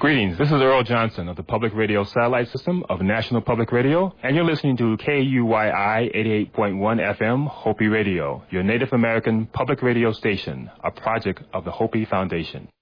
Greetings. This is Earl Johnson of the Public Radio Satellite System of National Public Radio, and you're listening to KUYI 88.1 FM Hopi Radio, your Native American public radio station, a project of the Hopi Foundation.